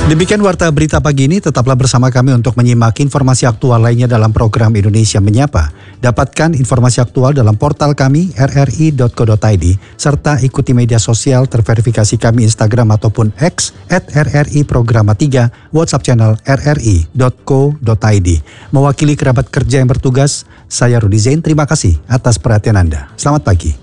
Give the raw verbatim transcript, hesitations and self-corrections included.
Demikian Warta Berita Pagi ini, tetaplah bersama kami untuk menyimak informasi aktual lainnya dalam program Indonesia Menyapa. Dapatkan informasi aktual dalam portal kami r r i dot co dot i d serta ikuti media sosial terverifikasi kami Instagram ataupun X at r r i programa tiga, WhatsApp channel r r i dot co dot i d. Mewakili kerabat kerja yang bertugas, saya Rudi Zain, terima kasih atas perhatian Anda. Selamat pagi.